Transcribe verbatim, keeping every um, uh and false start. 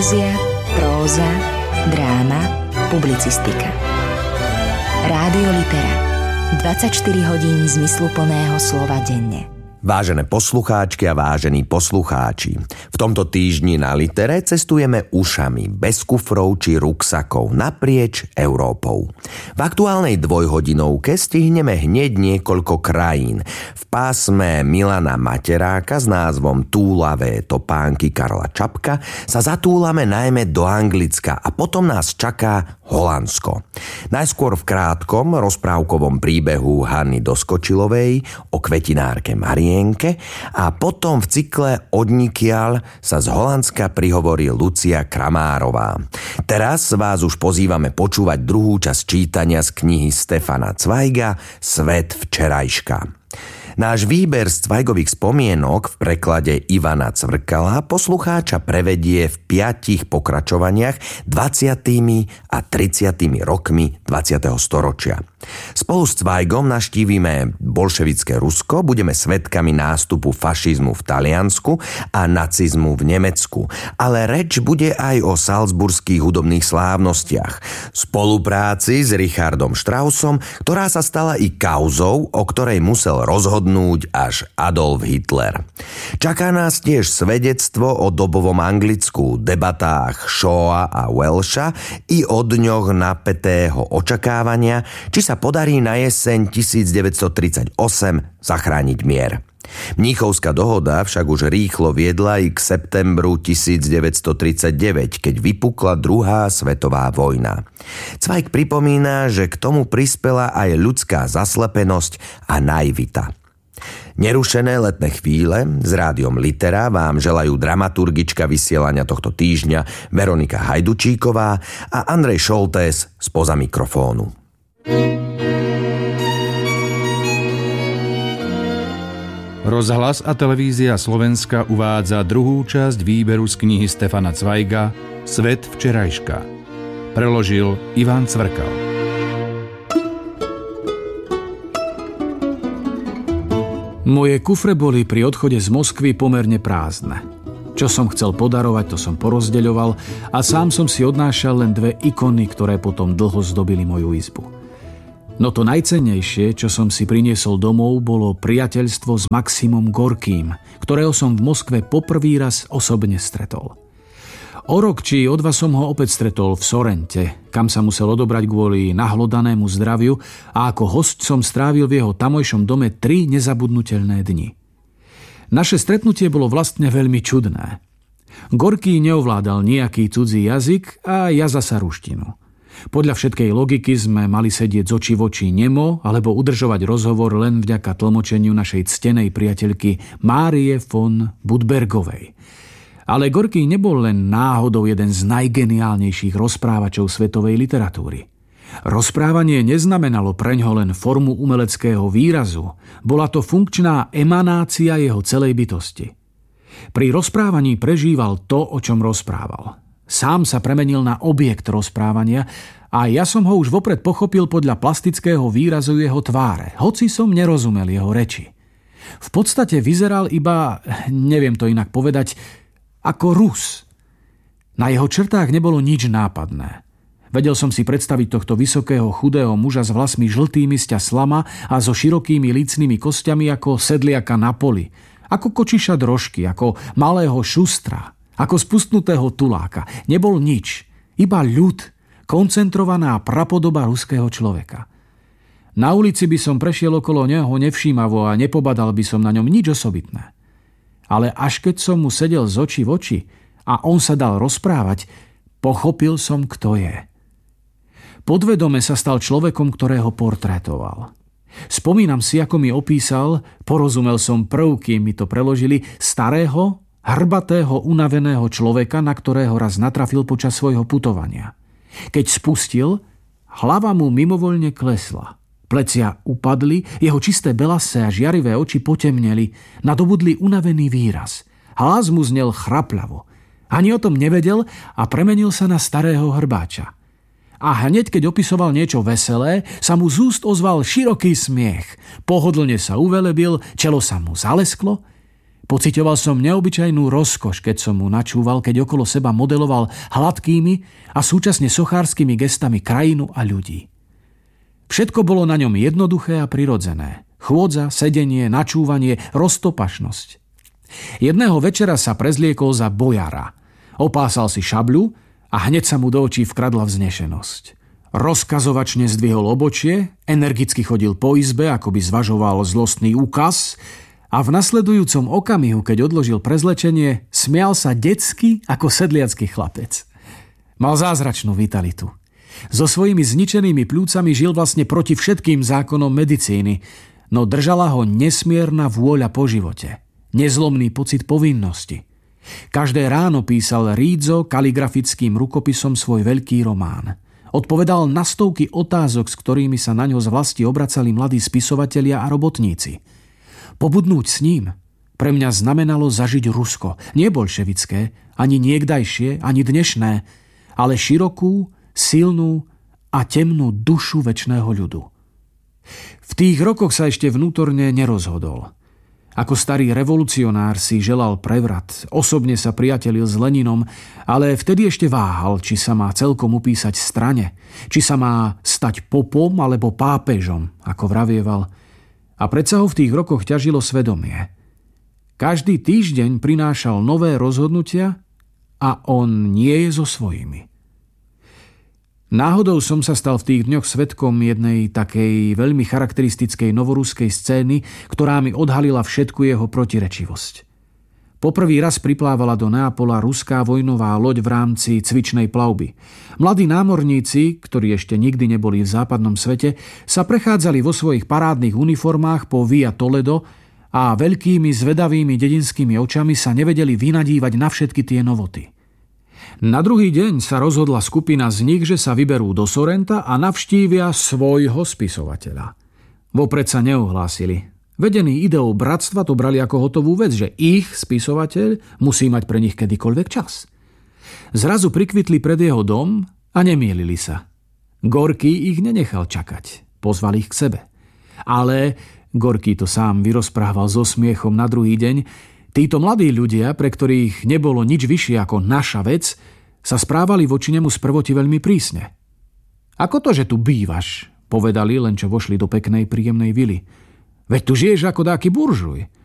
Poézia, próza, dráma, publicistika. Rádio Litera. dvadsaťštyri hodín zmysluplného slova denne. Vážené poslucháčky a vážení poslucháči, v tomto týždni na Litere cestujeme ušami, bez kufrov či ruksakov, naprieč Európou. V aktuálnej dvojhodinovke stihneme hneď niekoľko krajín. V pásme Milana Materáka s názvom Túlavé topánky Karla Čapka sa zatúlame najmä do Anglicka a potom nás čaká Holandsko. Najskôr v krátkom rozprávkovom príbehu Hany Doskočilovej o kvetinárke Marienke a potom v cykle Odnikiaľ sa z Holandska prihovorí Lucia Kramárová. Teraz vás už pozývame počúvať druhú časť čítania z knihy Stefana Zweiga Svet včerajška. Náš výber z Zweigových spomienok v preklade Ivana Cvrkala poslucháča prevedie v piatich pokračovaniach dvadsiatymi a tridsiatymi rokmi dvadsiateho storočia. Spolu s Zweigom navštívime bolševické Rusko, budeme svedkami nástupu fašizmu v Taliansku a nacizmu v Nemecku, ale reč bude aj o salzburských hudobných slávnostiach, spolupráci s Richardom Straussom, ktorá sa stala i kauzou, o ktorej musel rozhodnúť až Adolf Hitler. Čaká nás tiež svedectvo o dobovom Anglicku, debatách Shawa a Welsha i o dňoch napätého očakávania, či sa podarí na jeseň devätnásťtridsaťosem zachrániť mier. Mníchovská dohoda však už rýchlo viedla i k septembru devätnásťtridsaťdeväť, keď vypukla druhá svetová vojna. Zweig pripomína, že k tomu prispela aj ľudská zaslepenosť a naivita. Nerušené letné chvíle s rádiom Litera vám želajú dramaturgička vysielania tohto týždňa Veronika Hajdučíková a Andrej Šoltés spoza mikrofónu. Rozhlas a televízia Slovenska uvádza druhú časť výberu z knihy Stefana Zweiga Svet včerajška. Preložil Ivan Cvrkal. Moje kufre boli pri odchode z Moskvy pomerne prázdne. Čo som chcel podarovať, to som porozdeľoval a sám som si odnášal len dve ikony, ktoré potom dlho zdobili moju izbu. No to najcennejšie, čo som si priniesol domov, bolo priateľstvo s Maximom Gorkým, ktorého som v Moskve poprvý raz osobne stretol. O rok či o dva som ho opäť stretol v Sorente, kam sa musel odobrať kvôli nahlodanému zdraviu a ako hosť som strávil v jeho tamojšom dome tri nezabudnutelné dni. Naše stretnutie bolo vlastne veľmi čudné. Gorký neovládal nejaký cudzí jazyk a ja zasa ruštinu. Podľa všetkej logiky sme mali sedieť z očí v oči nemo alebo udržovať rozhovor len vďaka tlmočeniu našej ctenej priateľky Márie von Budbergovej. Ale Gorký nebol len náhodou jeden z najgeniálnejších rozprávačov svetovej literatúry. Rozprávanie neznamenalo preňho len formu umeleckého výrazu, bola to funkčná emanácia jeho celej bytosti. Pri rozprávaní prežíval to, o čom rozprával. Sám sa premenil na objekt rozprávania a ja som ho už vopred pochopil podľa plastického výrazu jeho tváre, hoci som nerozumel jeho reči. V podstate vyzeral iba, neviem to inak povedať, ako Rus. Na jeho črtách nebolo nič nápadné. Vedel som si predstaviť tohto vysokého, chudého muža s vlasmi žltými sťa slama a so širokými lícnymi kostiami ako sedliaka na poli, ako kočiša drožky, ako malého šustra, ako spustnutého tuláka. Nebol nič, iba ľud, koncentrovaná prapodoba ruského človeka. Na ulici by som prešiel okolo neho nevšímavo a nepobadal by som na ňom nič osobitné. Ale až keď som mu sedel z očí v oči a on sa dal rozprávať, pochopil som, kto je. Podvedome sa stal človekom, ktorého portrétoval. Spomínam si, ako mi opísal, porozumel som prv, kým mi to preložili, starého, hrbatého, unaveného človeka, na ktorého raz natrafil počas svojho putovania. Keď spustil, hlava mu mimovoľne klesla. Plecia upadli, jeho čisté belasé a žiarivé oči potemneli, nadobudli unavený výraz. Hlas mu znel chrapľavo. Ani o tom nevedel a premenil sa na starého hrbáča. A hneď, keď opisoval niečo veselé, sa mu z úst ozval široký smiech. Pohodlne sa uvelebil, čelo sa mu zalesklo. Pociťoval som neobyčajnú rozkoš, keď som mu načúval, keď okolo seba modeloval hladkými a súčasne sochárskymi gestami krajinu a ľudí. Všetko bolo na ňom jednoduché a prirodzené. Chôdza, sedenie, načúvanie, roztopašnosť. Jedného večera sa prezliekol za bojara. Opásal si šabľu a hneď sa mu do očí vkradla vznešenosť. Rozkazovačne zdvihol obočie, energicky chodil po izbe, ako by zvažoval zlostný úkaz, a v nasledujúcom okamihu, keď odložil prezlečenie, smial sa detsky ako sedliacky chlapec. Mal zázračnú vitalitu. So svojimi zničenými pľúcami žil vlastne proti všetkým zákonom medicíny, no držala ho nesmierna vôľa po živote, nezlomný pocit povinnosti. Každé ráno písal rídzo kaligrafickým rukopisom svoj veľký román. Odpovedal na stovky otázok, s ktorými sa na ňo z vlasti obracali mladí spisovatelia a robotníci. Pobudnúť s ním pre mňa znamenalo zažiť Rusko, nie bolševické, ani niekdajšie, ani dnešné, ale širokú, silnú a temnú dušu večného ľudu. V tých rokoch sa ešte vnútorne nerozhodol. Ako starý revolucionár si želal prevrat, osobne sa priatelil s Leninom, ale vtedy ešte váhal, či sa má celkom upísať strane, či sa má stať popom alebo pápežom, ako vravieval. A predsa ho v tých rokoch ťažilo svedomie. Každý týždeň prinášal nové rozhodnutia a on nie je so svojimi. Náhodou som sa stal v tých dňoch svedkom jednej takej veľmi charakteristickej novoruskej scény, ktorá mi odhalila všetku jeho protirečivosť. Poprvý raz priplávala do Neapola ruská vojnová loď v rámci cvičnej plavby. Mladí námorníci, ktorí ešte nikdy neboli v západnom svete, sa prechádzali vo svojich parádnych uniformách po Via Toledo a veľkými zvedavými dedinskými očami sa nevedeli vynadívať na všetky tie novoty. Na druhý deň sa rozhodla skupina z nich, že sa vyberú do Sorrenta a navštívia svojho spisovateľa. Vopred sa neuhlásili. Vedení ideou bratstva to brali ako hotovú vec, že ich spisovateľ musí mať pre nich kedykoľvek čas. Zrazu prikvitli pred jeho dom a nemielili sa. Gorký ich nenechal čakať, pozval ich k sebe. Ale Gorký to sám vyrozprával so smiechom na druhý deň. Títo mladí ľudia, pre ktorých nebolo nič vyššie ako naša vec, sa správali voči nemu sprvoti veľmi prísne. Ako to, že tu bývaš? Povedali, len čo vošli do peknej, príjemnej vily. Veď tu žiješ ako dáky buržuj.